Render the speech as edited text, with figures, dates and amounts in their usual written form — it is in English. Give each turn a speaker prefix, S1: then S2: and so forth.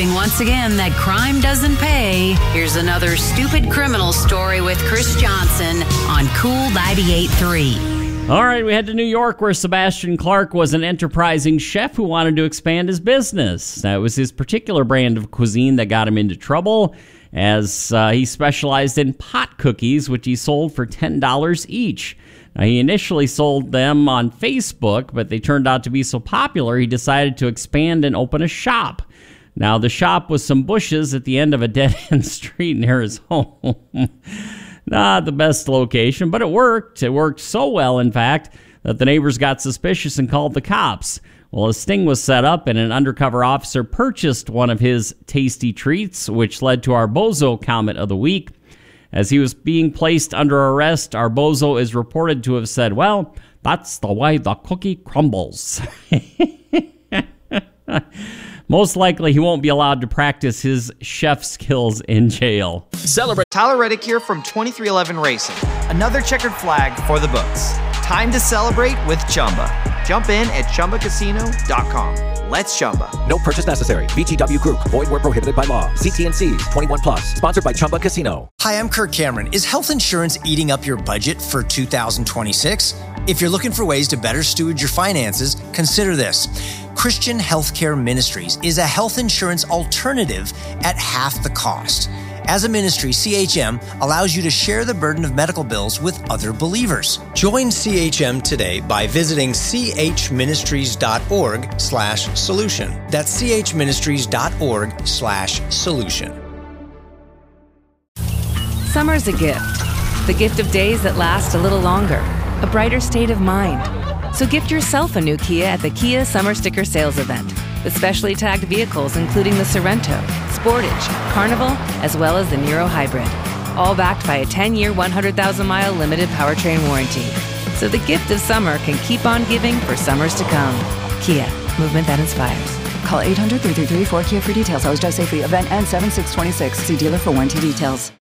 S1: proving once again that crime doesn't pay. Here's another stupid criminal story with Chris Johnson on Cool 98.3.
S2: All right, we head to New York, where Sebastian Clark was an enterprising chef who wanted to expand his business. Now, it was his particular brand of cuisine that got him into trouble, as he specialized in pot cookies, which he sold for $10 each. Now, he initially sold them on Facebook, but they turned out to be so popular, he decided to expand and open a shop. Now, the shop was some bushes at the end of a dead-end street near his home. Not the best location, but it worked. It worked so well, in fact, that the neighbors got suspicious and called the cops. Well, a sting was set up, and an undercover officer purchased one of his tasty treats, which led to our Bozo comment of the week. As he was being placed under arrest, our Bozo is reported to have said, "Well, that's the way the cookie crumbles." Most likely, he won't be allowed to practice his chef skills in jail.
S3: Celebrate.
S4: Tyler Reddick here from 2311 Racing. Another checkered flag for the books. Time to celebrate with Chumba. Jump in at ChumbaCasino.com. Let's Chumba.
S3: No purchase necessary. VGW Group. Void where prohibited by law. See T&Cs. 21 plus. Sponsored by Chumba Casino.
S5: Hi, I'm Kirk Cameron. Is health insurance eating up your budget for 2026? If you're looking for ways to better steward your finances, consider this. Christian Healthcare Ministries is a health insurance alternative at half the cost. As a ministry, CHM allows you to share the burden of medical bills with other believers. Join CHM today by visiting chministries.org/solution. That's chministries.org/solution.
S6: Summer's a gift. The gift of days that last a little longer. A brighter state of mind. So gift yourself a new Kia at the Kia Summer Sticker Sales Event. With specially tagged vehicles including the Sorento, Sportage, Carnival, as well as the Niro Hybrid. All backed by a 10-year, 100,000-mile limited powertrain warranty. So the gift of summer can keep on giving for summers to come. Kia, movement that inspires.
S7: Call 800-333-4KIA for details. Always drive safely. Event ends 7/6/26. See dealer for warranty details.